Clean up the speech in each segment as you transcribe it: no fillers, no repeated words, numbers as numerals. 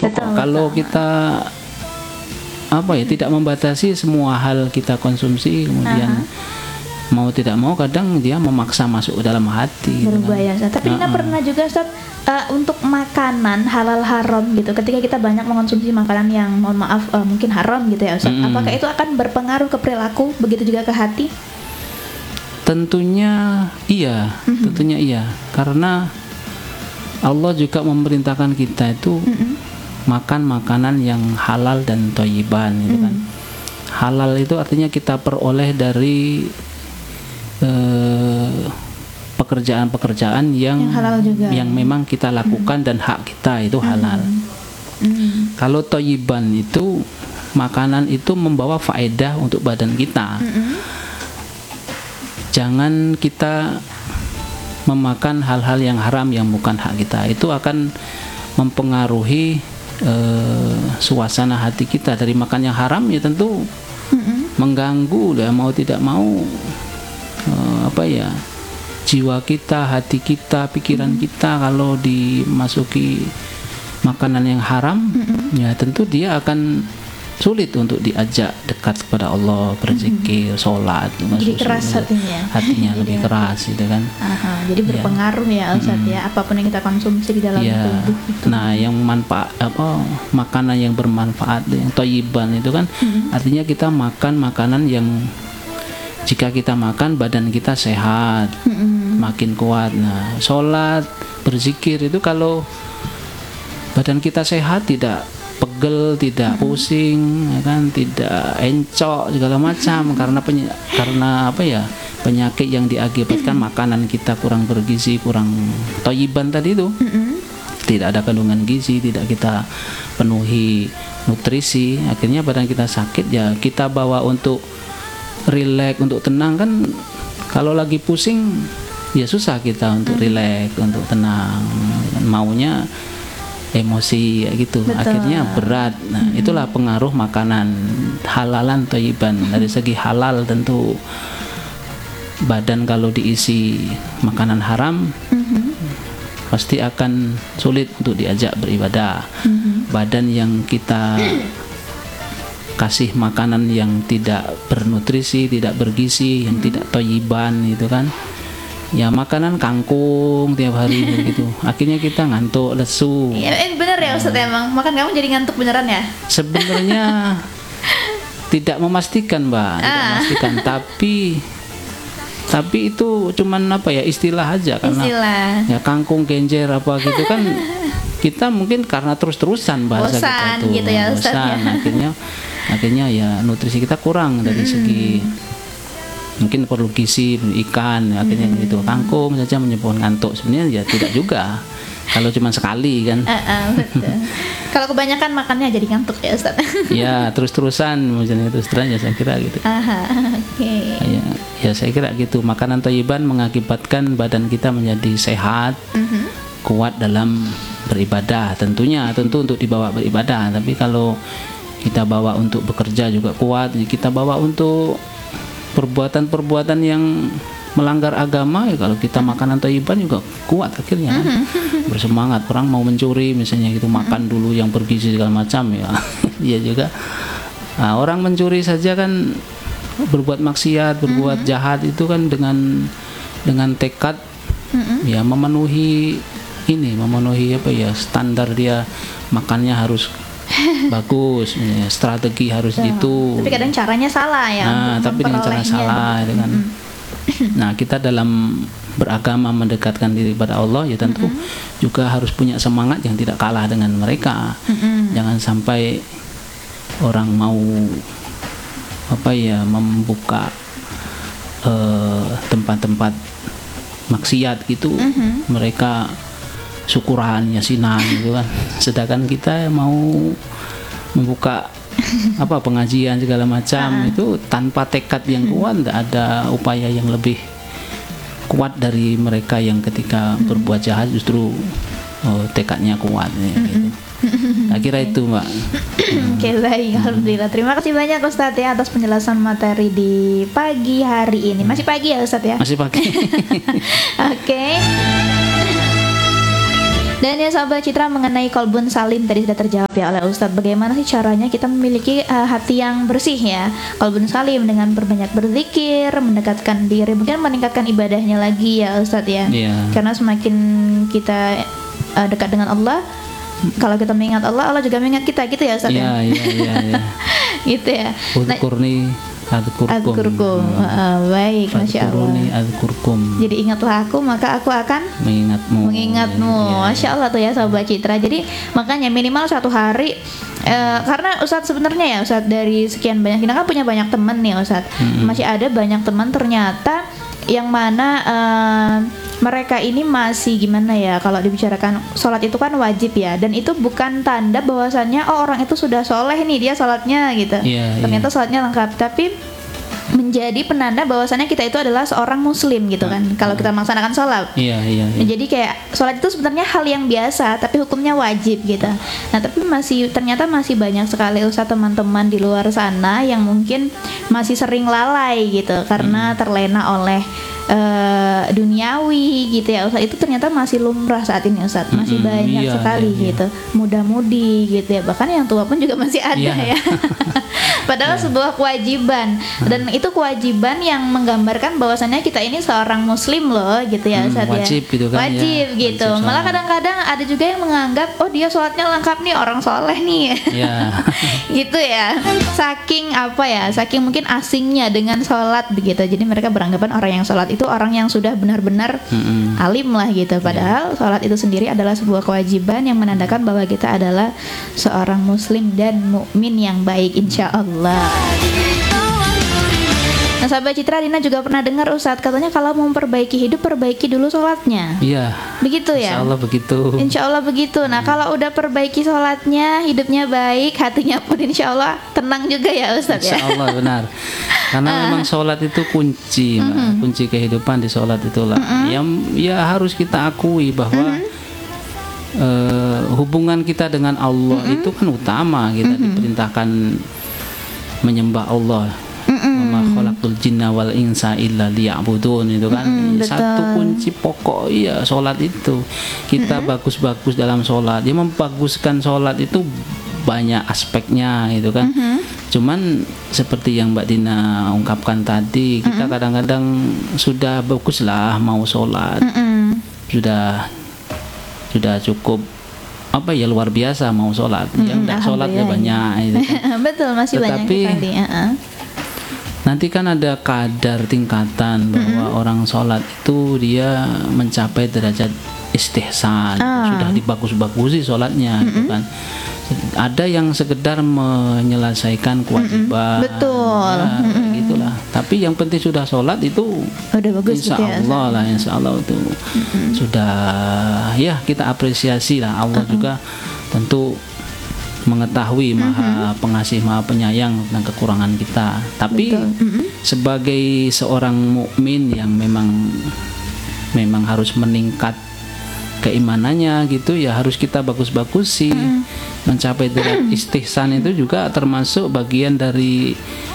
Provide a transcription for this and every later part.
Betul, Kalau kita tidak membatasi semua hal kita konsumsi, kemudian mau tidak mau kadang dia memaksa masuk ke dalam hati. Berubah ya Ustaz. Tapi Nina pernah juga Ustaz, untuk makanan halal haram gitu, ketika kita banyak mengonsumsi makanan yang mohon maaf mungkin haram gitu ya Ustaz, apakah itu akan berpengaruh ke perilaku, begitu juga ke hati? Tentunya iya, tentunya iya. Karena Allah juga memerintahkan kita itu makan makanan yang halal dan thayyiban gitu kan. Halal itu artinya kita peroleh dari pekerjaan-pekerjaan yang halal juga, yang memang kita lakukan dan hak kita itu halal. Kalau thayyiban itu makanan itu membawa faedah untuk badan kita. Jangan kita memakan hal-hal yang haram yang bukan hak kita. Itu akan mempengaruhi suasana hati kita. Dari makan yang haram ya tentu mengganggu lah, mau tidak mau jiwa kita, hati kita, pikiran kita kalau dimasuki makanan yang haram, ya tentu dia akan sulit untuk diajak dekat kepada Allah, berzikir, sholat. Jadi keras hatinya lebih keras gitu kan. Jadi berpengaruh ya Ustaz ya, apapun yang kita konsumsi di dalam tubuh itu. Nah, yang makanan yang bermanfaat, yang thayyiban itu kan artinya kita makan makanan yang jika kita makan badan kita sehat, makin kuat. Nah, sholat, berzikir itu kalau badan kita sehat, tidak pegel, tidak pusing, ya kan, tidak encok segala macam karena penyakit yang diakibatkan makanan kita kurang bergizi, kurang thayyiban tadi itu. Tidak ada kandungan gizi, tidak kita penuhi nutrisi, akhirnya badan kita sakit. Ya kita bawa untuk rileks, untuk tenang kan. Kalau lagi pusing ya susah kita untuk rileks, untuk tenang, maunya emosi gitu. Betul. Akhirnya berat. Nah, itulah pengaruh makanan halalan thayyiban. Dari segi halal tentu badan kalau diisi makanan haram pasti akan sulit untuk diajak beribadah. Badan yang kita kasih makanan yang tidak bernutrisi, tidak bergizi, yang tidak thayyiban itu kan, ya makanan kangkung tiap hari begitu. Akhirnya kita ngantuk, lesu. Bener ya Ustaz, emang makan kamu jadi ngantuk beneran ya? Sebenarnya tidak memastikan Mbak, tidak memastikan, tapi itu cuman istilah aja, karena ya kangkung, genjer apa gitu kan kita mungkin karena terus-terusan bahasa kita tuh gitu ya, bosan, akhirnya ya nutrisi kita kurang dari segi mungkin perlu gizi, ikan, akhirnya gitu. Kangkung saja menyebabkan ngantuk, sebenarnya ya tidak juga kalau cuma sekali kan. Betul. Kalau kebanyakan makannya jadi ngantuk ya Ustaz. Ya terus-terusan, misalnya terus-terusan ya saya kira gitu. Ya saya kira gitu. Makanan thayyiban mengakibatkan badan kita menjadi sehat, kuat dalam beribadah. Tentu untuk dibawa beribadah. Tapi kalau kita bawa untuk bekerja juga kuat. Kita bawa untuk perbuatan-perbuatan yang melanggar agama, ya kalau kita makanan thayyiban juga kuat akhirnya kan. Bersemangat. Orang mau mencuri misalnya gitu, makan dulu yang bergizi segala macam ya. Dia juga orang mencuri saja kan, berbuat maksiat, berbuat jahat itu kan dengan tekad ya memenuhi standar dia makannya harus bagus, strategi harus gitu. Tapi kadang caranya salah ya. Tapi dengan cara salah dengan nah, kita dalam beragama mendekatkan diri kepada Allah ya tentu juga harus punya semangat yang tidak kalah dengan mereka. Jangan sampai orang mau membuka tempat-tempat maksiat gitu, mereka syukuran, yasinan gitu kan. Sedangkan kita mau membuka pengajian segala macam itu tanpa tekad yang kuat, tidak ada upaya yang lebih kuat dari mereka yang ketika berbuat jahat justru tekadnya kuat gitu. Saya kira itu Mbak. Oke, baik, alhamdulillah. Terima kasih banyak Ustadz ya atas penjelasan materi di pagi hari ini. Masih pagi ya Ustadz ya? Masih pagi. Oke. Dan ya sahabat Citra, mengenai kolbun salim tadi sudah terjawab ya oleh Ustadz. Bagaimana sih caranya kita memiliki hati yang bersih ya? Kolbun salim dengan berbanyak berzikir, mendekatkan diri, mungkin meningkatkan ibadahnya lagi ya Ustadz ya. Karena semakin kita dekat dengan Allah, kalau kita mengingat Allah, Allah juga mengingat kita gitu ya Ustadz ya. Iya. Gitu ya. Udkurni adkurkum. Baik, Masya Allah. Adkurkum. Jadi ingatlah aku, maka aku akan mengingatmu. Masya Allah tuh ya sahabat Citra. Jadi makanya minimal satu hari, karena Ustadz sebenarnya ya Ustadz, dari sekian banyak, kita kan punya banyak teman nih Ustadz. Masih ada banyak teman ternyata yang mana mereka ini masih gimana ya, kalau dibicarakan sholat itu kan wajib ya, dan itu bukan tanda bahwasannya orang itu sudah soleh nih dia sholatnya gitu. Ternyata sholatnya lengkap, tapi menjadi penanda bahwasannya kita itu adalah seorang muslim gitu kan, kalau kita melaksanakan sholat. Jadi kayak sholat itu sebenarnya hal yang biasa, tapi hukumnya wajib gitu. Nah tapi ternyata masih banyak sekali Ustadz teman-teman di luar sana yang mungkin masih sering lalai gitu karena terlena oleh duniawi gitu ya Ustadz. Itu ternyata masih lumrah saat ini Ustadz, masih banyak sekali gitu, muda-mudi gitu ya, bahkan yang tua pun juga masih ada ya. Padahal sebuah kewajiban, dan itu kewajiban yang menggambarkan bahwasannya kita ini seorang muslim loh gitu ya Ustadz wajib ya. Gitu kan, wajib ya. Gitu. Wajib. Malah kadang-kadang ada juga yang menganggap oh dia sholatnya lengkap nih, orang soleh nih. Gitu ya. Saking mungkin asingnya dengan sholat begitu. Jadi mereka beranggapan orang yang sholat itu orang yang sudah benar-benar alim lah gitu. Padahal sholat itu sendiri adalah sebuah kewajiban yang menandakan bahwa kita adalah seorang muslim dan mukmin yang baik insya Allah. Nah sahabat Citra, Dina juga pernah dengar Ustadz katanya kalau mau memperbaiki hidup, perbaiki dulu sholatnya. Iya. Begitu ya? Insya Allah begitu. Insya Allah begitu. Nah kalau udah perbaiki sholatnya, hidupnya baik, hatinya pun insya Allah tenang juga ya Ustadz ya. Insya Allah benar. Karena memang sholat itu kunci, kunci kehidupan di sholat itulah. Ya harus kita akui bahwa hubungan kita dengan Allah itu kan utama. Kita diperintahkan menyembah Allah. Wa ma khalaqtul jinna wal insa illa liya'budun, itu kan satu kunci pokok ya sholat itu. Kita bagus-bagus dalam sholat. Dia membaguskan sholat itu banyak aspeknya itu kan. Cuman seperti yang Mbak Dina ungkapkan tadi, kita kadang-kadang sudah baguslah mau sholat, sudah cukup luar biasa mau sholat, yang tidak sholat ya banyak itu kan. Betul, masih banyak sekali. Nanti kan ada kadar tingkatan bahwa orang sholat itu dia mencapai derajat istihsan, sudah dibagus-bagusi sholatnya gitu kan. Ada yang sekedar menyelesaikan kewajiban, betul, ya, gitulah. Tapi yang penting sudah sholat itu udah bagus, insya Allah lah, insya Allah itu sudah ya kita apresiasi lah. Allah juga tentu mengetahui maha pengasih, maha penyayang tentang kekurangan kita. Tapi sebagai seorang mukmin yang memang harus meningkat keimanannya gitu ya, harus kita bagus-bagusi. Mencapai derajat istihsan itu juga termasuk bagian dari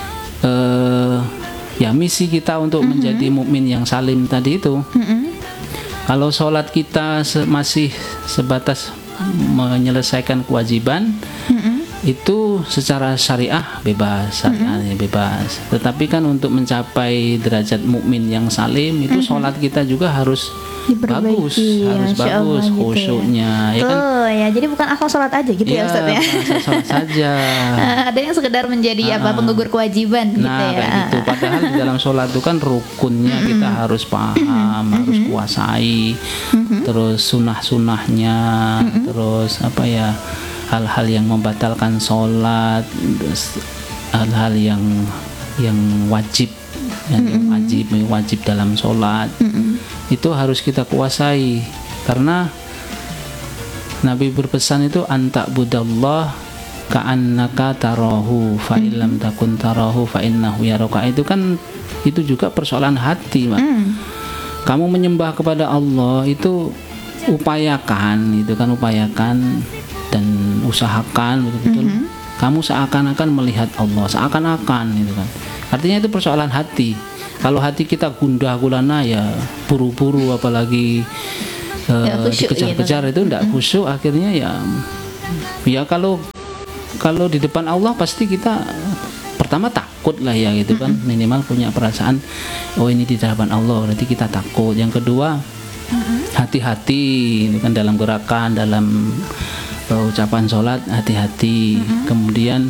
ya misi kita untuk menjadi mukmin yang salim tadi itu. Kalau sholat kita masih sebatas menyelesaikan kewajiban, itu secara syariah bebas, syariahnya bebas. Tetapi kan untuk mencapai derajat mukmin yang salim itu sholat kita juga harus bagus, harus bagus khusyuknya, gitu ya kan? Ya, jadi bukan asal sholat aja gitu ya Ustadz ya. Asal sholat saja. Ada yang sekedar menjadi penggugur kewajiban gitu ya. Kayak gitu. Padahal di dalam sholat itu kan rukunnya kita harus paham, harus kuasai, terus sunah-sunahnya, terus hal-hal yang membatalkan sholat, hal-hal yang wajib, wajib dalam sholat, itu harus kita kuasai. Karena Nabi berpesan itu antak budallah ka'annaka tarahu fa illam takun tarahu fa innahu yaraka. Itu juga persoalan hati, Mbak. Kamu menyembah kepada Allah itu upayakan dan usahakan betul-betul kamu seakan-akan melihat Allah, seakan-akan gitu kan. Artinya itu persoalan hati. Kalau hati kita gundah gulana ya buru-buru, apalagi dikejar-kejar itu tidak khusyuk, akhirnya ya kalau di depan Allah pasti kita pertama takut lah ya gitu kan, minimal punya perasaan oh ini di hadapan Allah berarti kita takut. Yang kedua hati-hati itu kan dalam gerakan, dalam ucapan sholat hati-hati. Kemudian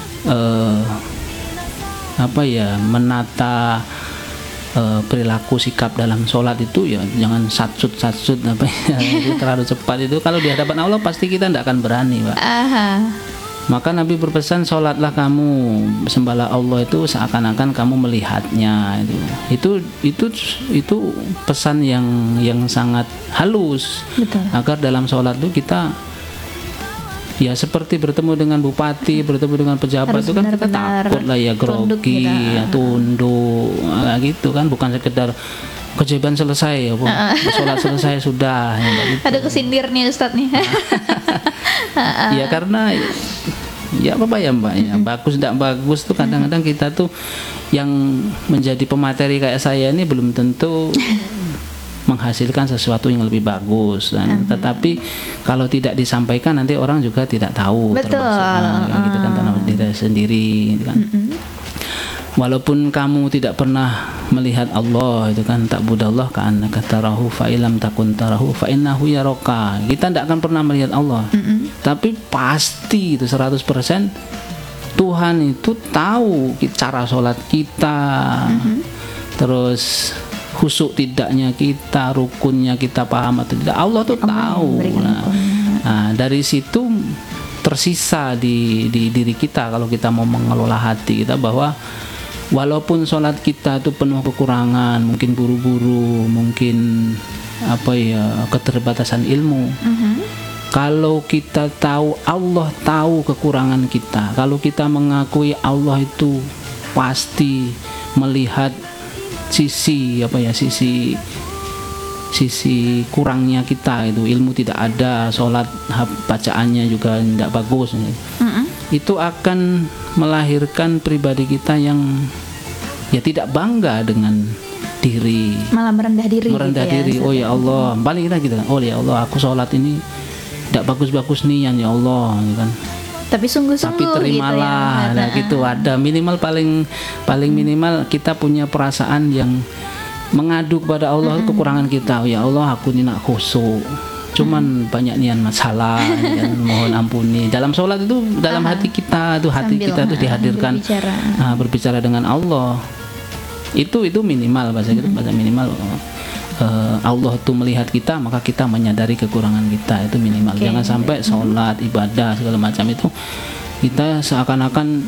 menata perilaku sikap dalam sholat itu ya jangan satsut itu terlalu cepat. Itu kalau di hadapan Allah pasti kita tidak akan berani, Pak. Maka Nabi berpesan, sholatlah kamu, sembahlah Allah itu seakan-akan kamu melihatnya. Itu pesan yang sangat halus. Betul. Agar dalam sholat itu kita ya seperti bertemu dengan bupati, bertemu dengan pejabat itu kan kita takut lah ya, grogi, tunduk, gitu kan, bukan sekedar kewajiban selesai, sholat selesai sudah. Gitu. Ada kesindir nih Ustadz nih. Ya karena ya Mbak ya, bagus tidak bagus tuh kadang-kadang kita tuh yang menjadi pemateri kayak saya ini belum tentu menghasilkan sesuatu yang lebih bagus tetapi kalau tidak disampaikan nanti orang juga tidak tahu. Betul. Gitu kan, tanah diri sendiri gitu kan. Walaupun kamu tidak pernah melihat Allah itu kan, tak budallah ka'annaka tarahu fa illam takun tarahu fa innahu yaraka. Kita tidak akan pernah melihat Allah. Tapi pasti itu 100% Tuhan itu tahu cara sholat kita. Terus khusyuk tidaknya kita, rukunnya kita paham atau tidak, Allah tuh tahu. Nah, dari situ tersisa di diri kita kalau kita mau mengelola hati kita bahwa walaupun sholat kita itu penuh kekurangan, mungkin buru-buru, mungkin keterbatasan ilmu. Kalau kita tahu Allah tahu kekurangan kita, kalau kita mengakui Allah itu pasti melihat sisi kurangnya kita, itu ilmu tidak ada, sholat bacaannya juga tidak bagus. Itu akan melahirkan pribadi kita yang ya tidak bangga dengan diri, malah merendah diri. Oh ya Allah, paling kita gitu kan, oh ya Allah aku sholat ini tidak bagus-bagus nian ya Allah gitu kan. Tapi sungguh-sungguh tapi terimalah gitu ya. Gitu ada minimal paling minimal kita punya perasaan yang mengadu kepada Allah kekurangan kita. Ya Allah aku ini nak khusyuk, cuman banyak nian masalah dan mohon ampuni. Dalam sholat itu dalam hati kita tuh kita tuh dihadirkan berbicara dengan Allah. Itu minimal bahasa minimal. Allah tuh melihat kita, maka kita menyadari kekurangan kita, itu minimal. Jangan sampai sholat, ibadah segala macam itu kita seakan-akan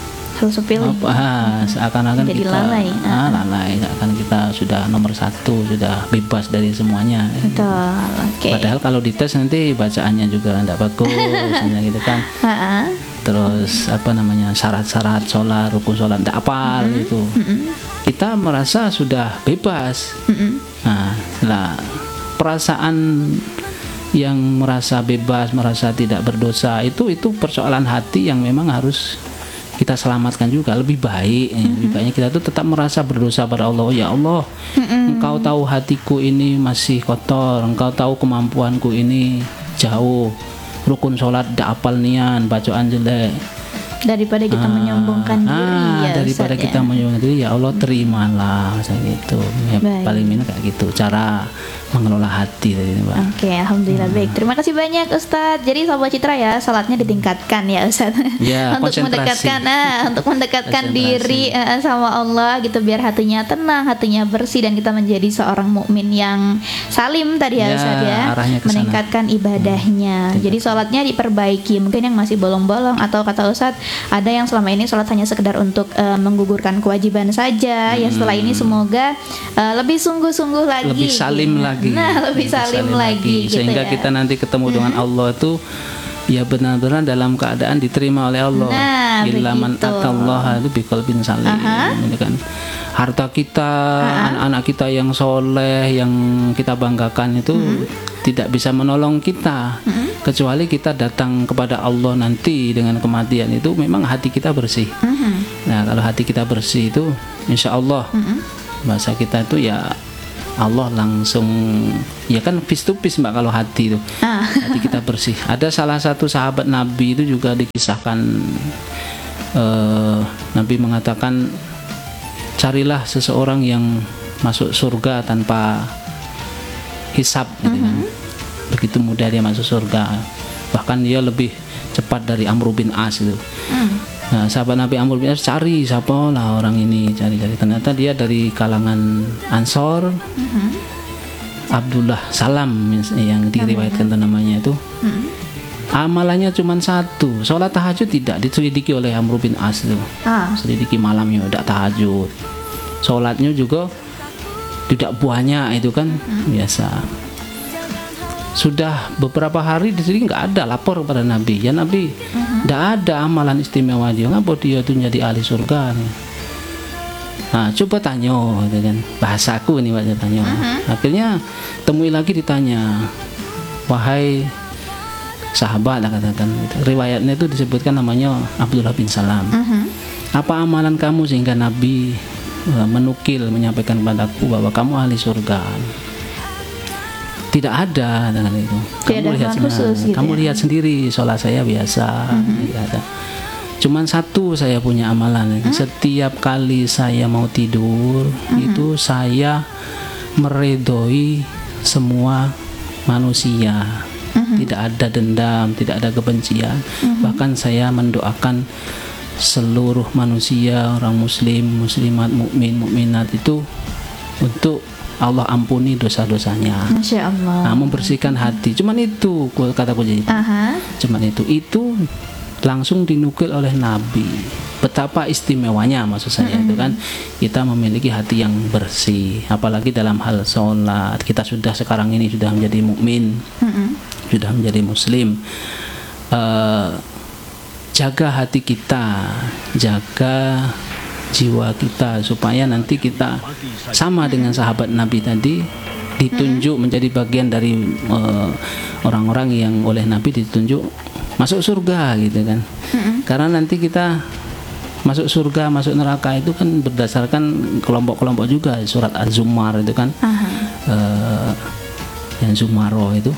seakan-akan jadi kita lalai, seakan kita sudah nomor satu, sudah bebas dari semuanya. Betul. Padahal kalau dites nanti bacaannya juga tidak bagus, gitu kan. Terus syarat-syarat sholat, rukun sholat tidak apal gitu. Kita merasa sudah bebas. Nah, perasaan yang merasa bebas, merasa tidak berdosa itu persoalan hati yang memang harus kita selamatkan juga. Lebih baiknya kita tuh tetap merasa berdosa pada Allah. Ya Allah, Engkau tahu hatiku ini masih kotor, Engkau tahu kemampuanku ini jauh, rukun sholat tidak apal nian, bacaan jelek. Daripada kita menyombongkan diri daripada kita menyombongkan diri, ya Allah terimalah gitu. Paling minum kayak gitu cara mengelola hati tadi, Mbak. Oke, alhamdulillah baik. Terima kasih banyak Ustadz. Jadi Sobat Citra ya, salatnya ditingkatkan ya Ustadz. Ya, untuk mendekatkan diri sama Allah gitu, biar hatinya tenang, hatinya bersih, dan kita menjadi seorang mukmin yang salim tadi ya Ustadz ya. Meningkatkan ibadahnya. Jadi salatnya diperbaiki. Mungkin yang masih bolong-bolong, atau kata Ustadz ada yang selama ini salat hanya sekedar untuk menggugurkan kewajiban saja. Ya setelah ini semoga lebih sungguh-sungguh lagi, lebih salim lagi. Lebih salim lagi gitu, sehingga kita nanti ketemu dengan Allah itu ya benar-benar dalam keadaan diterima oleh Allah. Illa man atallaha itu biqalbin salim. Ini kan harta kita, anak-anak kita yang soleh, yang kita banggakan itu tidak bisa menolong kita kecuali kita datang kepada Allah nanti dengan kematian. Itu memang hati kita bersih. Nah kalau hati kita bersih itu insya Allah bahasa kita itu ya Allah langsung, ya kan face to face Mbak kalau hati itu, hati kita bersih. Ada salah satu sahabat Nabi itu juga dikisahkan, Nabi mengatakan, carilah seseorang yang masuk surga tanpa hisab, gitu kan. Begitu mudah dia masuk surga, bahkan dia lebih cepat dari Amr bin As itu. Nah, sahabat Nabi Amr bin As cari siapa lah orang ini, cari. Ternyata dia dari kalangan Ansor, Abdullah Salam yang diriwayatkan namanya itu. Amalannya cuma satu, sholat tahajud tidak, diselidiki oleh Amr bin As itu. Selidiki malamnya tidak tahajud, sholatnya juga tidak banyak itu kan, biasa. Sudah beberapa hari di sini nggak ada lapor kepada Nabi, ya Nabi, nggak ada amalan istimewa dia, ngapa dia tuh jadi ahli surga nih. Nah, coba tanya, gitu kan, bahasaku ini wajah tanya. Akhirnya temui lagi, ditanya, wahai sahabat, katakan, riwayatnya itu disebutkan namanya Abdullah bin Salam. Apa amalan kamu sehingga Nabi menukil, menyampaikan kepadaku bahwa kamu ahli surga? Tidak ada dengan itu. Kamu lihat, gitu, kamu lihat sendiri, sholat saya biasa. Tidak ada. Cuman satu saya punya amalan. Setiap kali saya mau tidur, itu saya meredoi semua manusia. Tidak ada dendam, tidak ada kebencian. Bahkan saya mendoakan seluruh manusia, orang muslim, muslimat, mukmin, mukminat itu untuk Allah ampuni dosa-dosanya. Masya Allah. Nah, membersihkan hati. Cuman itu kata kunci. Cuman itu langsung dinukil oleh Nabi. Betapa istimewanya, maksud saya itu kan, kita memiliki hati yang bersih. Apalagi dalam hal sholat, kita sudah sekarang ini sudah menjadi mukmin, sudah menjadi muslim. Jaga hati kita, jaga jiwa kita, supaya nanti kita sama dengan sahabat Nabi tadi, ditunjuk menjadi bagian dari orang-orang yang oleh Nabi ditunjuk masuk surga, gitu kan. Karena nanti kita masuk surga, masuk neraka itu kan berdasarkan kelompok-kelompok juga. Surat Az-Zumar itu kan, yang Zumaro itu,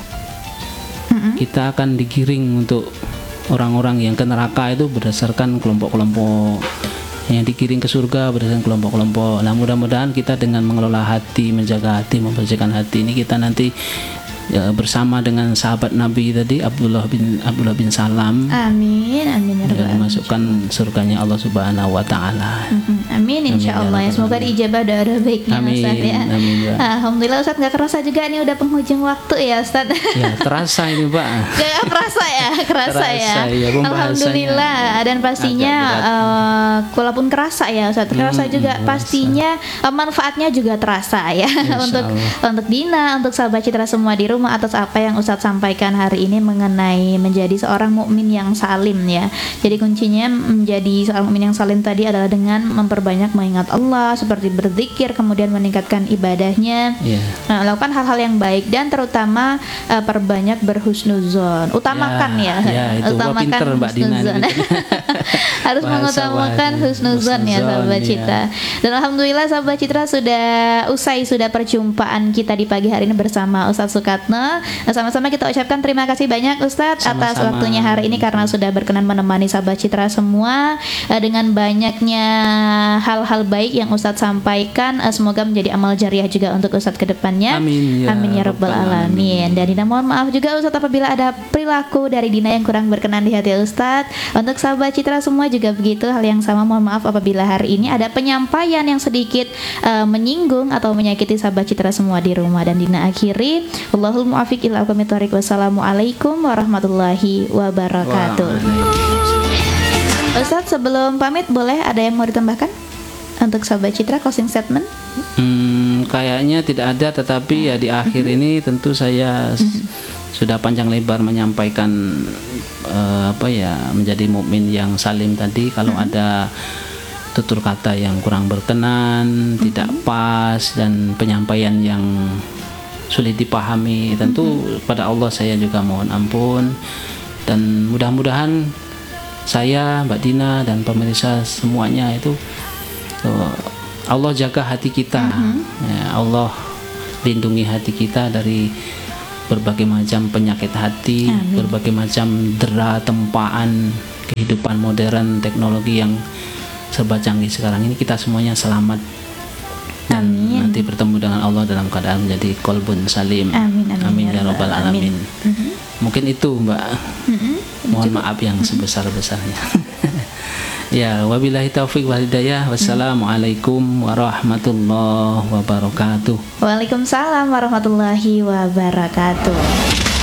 kita akan digiring untuk orang-orang yang ke neraka itu berdasarkan kelompok-kelompok, yang digiring ke surga berdasarkan kelompok-kelompok. Nah, mudah-mudahan kita dengan mengelola hati, menjaga hati, membersihkan hati ini, kita nanti bersama dengan sahabat Nabi tadi, Abdullah bin Salam. Amin, amin ya rabbal alamin. Masukkan surganya Allah Subhanahu wa taala. Amin insyaallah ya. Semoga diijabah doa baiknya Ustaz ya. Amin, ya. Alhamdulillah Ustaz, nggak kerasa juga nih udah penghujung waktu ya Ustaz. Ya, terasa ini, Pak. Gak kerasa ya, kerasa ya. Alhamdulillah, dan pastinya walaupun kerasa ya Ustaz, kerasa juga pastinya manfaatnya juga terasa ya. untuk Dina, untuk sahabat Citra semua di rumah, atas apa yang Ustadz sampaikan hari ini mengenai menjadi seorang mukmin yang salim ya. Jadi kuncinya menjadi seorang mukmin yang salim tadi adalah dengan memperbanyak mengingat Allah, seperti berzikir, kemudian meningkatkan ibadahnya, lakukan hal-hal yang baik, dan terutama perbanyak berhusnuzon. Utamakan utamakan husnuzon. Harus mengutamakan husnuzon ya sahabat Citra. Dan alhamdulillah sahabat Citra sudah perjumpaan kita di pagi hari ini bersama Ustadz Sukatno. Sama-sama kita ucapkan terima kasih banyak Ustadz atas waktunya hari ini, karena sudah berkenan menemani sahabat Citra semua dengan banyaknya hal-hal baik yang Ustadz sampaikan. Semoga menjadi amal jariah juga untuk Ustadz ke depannya. Amin ya rabbal alamin. Dan Dina mohon maaf juga Ustadz apabila ada perilaku dari Dina yang kurang berkenan di hati Ustadz. Untuk sahabat Citra semua juga begitu, hal yang sama, mohon maaf apabila hari ini ada penyampaian yang sedikit menyinggung atau menyakiti sahabat Citra semua di rumah. Dan Dina akhiri, Allahul muwaffiq ila aqwamit thoriq. Wassalamualaikum warahmatullahi wabarakatuh. Ustadz, sebelum pamit boleh ada yang mau ditambahkan untuk sahabat Citra, closing statement? Kayaknya tidak ada, tetapi ya di akhir ini tentu saya sudah panjang lebar menyampaikan menjadi mukmin yang salim tadi. Kalau ada tutur kata yang kurang berkenan, tidak pas, dan penyampaian yang sulit dipahami, tentu pada Allah saya juga mohon ampun. Dan mudah-mudahan saya, Mbak Dina, dan pemirsa semuanya itu Allah jaga hati kita, ya, Allah lindungi hati kita dari berbagai macam penyakit hati, Amin. berbagai macam dera tempaan kehidupan modern, teknologi yang serba canggih sekarang ini. Kita semuanya selamat dan Amin. nanti bertemu dengan Allah dalam keadaan menjadi kolbun salim. Amin, amin, Amin ya ya rabbal Rabbal alamin. alamin. Mungkin itu Mbak. Mohon maaf yang sebesar-besarnya. Ya, wabillahi taufiq wal hidayah. Wassalamualaikum warahmatullahi wabarakatuh. Waalaikumsalam warahmatullahi wabarakatuh.